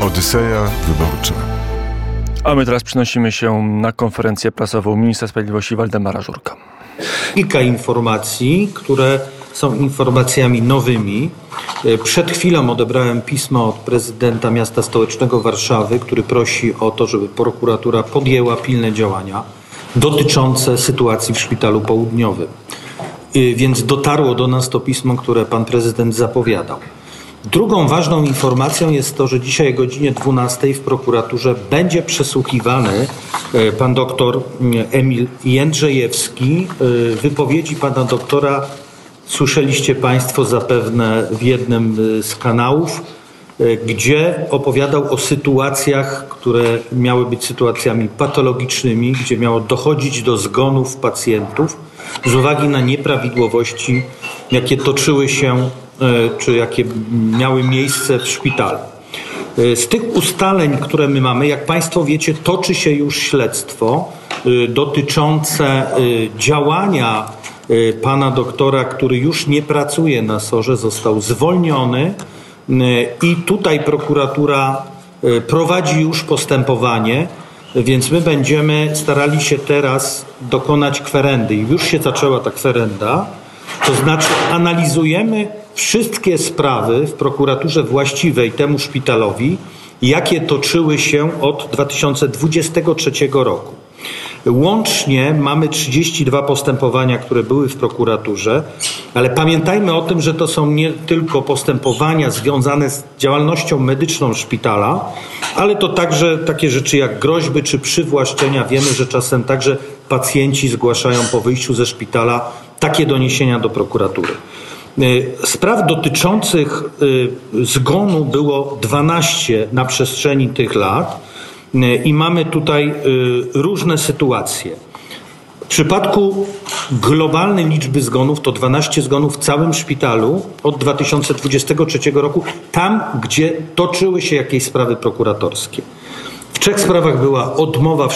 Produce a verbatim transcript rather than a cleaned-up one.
Odyseja wyborcza. A my teraz przenosimy się na konferencję prasową ministra sprawiedliwości Waldemara Żurka. Kilka informacji, które są informacjami nowymi. Przed chwilą odebrałem pismo od prezydenta miasta stołecznego Warszawy, który prosi o to, żeby prokuratura podjęła pilne działania dotyczące sytuacji w Szpitalu Południowym. Więc dotarło do nas to pismo, które pan prezydent zapowiadał. Drugą ważną informacją jest to, że dzisiaj o godzinie dwunastej w prokuraturze będzie przesłuchiwany pan doktor Emil Jędrzejewski. Wypowiedzi pana doktora słyszeliście państwo zapewne w jednym z kanałów, gdzie opowiadał o sytuacjach, które miały być sytuacjami patologicznymi, gdzie miało dochodzić do zgonów pacjentów z uwagi na nieprawidłowości, jakie toczyły się czy jakie miały miejsce w szpitalu. Z tych ustaleń, które my mamy, jak państwo wiecie, toczy się już śledztwo dotyczące działania pana doktora, który już nie pracuje na sorze, został zwolniony i tutaj prokuratura prowadzi już postępowanie, więc my będziemy starali się teraz dokonać kwerendy i już się zaczęła ta kwerenda, to znaczy analizujemy wszystkie sprawy w prokuraturze właściwej temu szpitalowi, jakie toczyły się od dwa tysiące dwudziestego trzeciego roku. Łącznie mamy trzydzieści dwa postępowania, które były w prokuraturze, ale pamiętajmy o tym, że to są nie tylko postępowania związane z działalnością medyczną szpitala, ale to także takie rzeczy jak groźby czy przywłaszczenia. Wiemy, że czasem także pacjenci zgłaszają po wyjściu ze szpitala takie doniesienia do prokuratury. Spraw dotyczących zgonu było dwanaście na przestrzeni tych lat i mamy tutaj różne sytuacje. W przypadku globalnej liczby zgonów to dwanaście zgonów w całym szpitalu od dwa tysiące dwudziestego trzeciego roku, tam gdzie toczyły się jakieś sprawy prokuratorskie. W trzech sprawach była odmowa